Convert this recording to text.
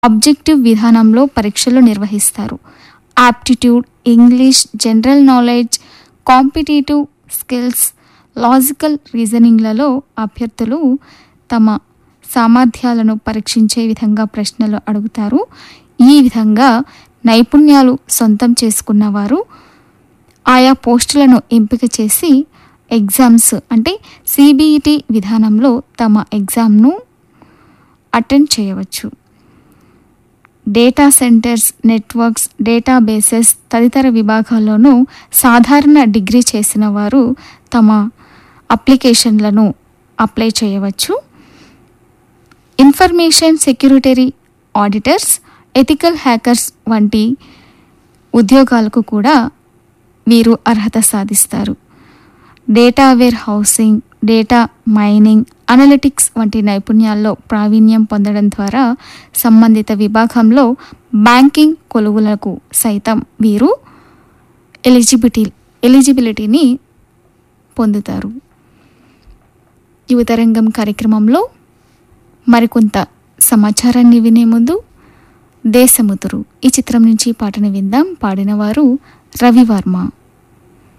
Objective విధానంలో పరీక్షలు నిర్వహిస్తారు. Aptitude, English, general knowledge, competitive skills, logical రీజనింగ్లలో అభ్యర్థులు తమ సామర్థ్యాలను పరీక్షించే విధంగా ప్రశ్నలు అడుగుతారు. ఈ విధంగా నైపుణ్యాలు సొంతం చేసుకున్న వారు ఆయా పోస్టులను ఎంపిక చేసి ఎగ్జామ్స్ అంటే సిబిఈటి విధానంలో తమ ఎగ్జామ్ను అటెండ్ చేయవచ్చు. డేటా సెంటర్స్, నెట్వర్క్స్, డేటాబేసెస్ తదితర విభాగాల్లోనూ సాధారణ డిగ్రీ చేసిన వారు తమ అప్లికేషన్లను అప్లై చేయవచ్చు. Information security auditors, ethical hackers వంటి ఉద్యోగాలకు కూడా వీరు అర్హత సాధిస్తారు. Data wear housing, data mining, analytics వంటి నైపుణ్యాల్లో ప్రావీణ్యం పొందడం ద్వారా సంబంధిత విభాగంలో బ్యాంకింగ్ కొలువులకు సైతం వీరు ఎలిజిబిలిటీని పొందుతారు. యువతరంగం కార్యక్రమంలో మరికొంత సమాచారాన్ని వినే ముందు దేశముతురు ఈ చిత్రం నుంచి పాటను విందాం. పాడినవారు రవివర్మ.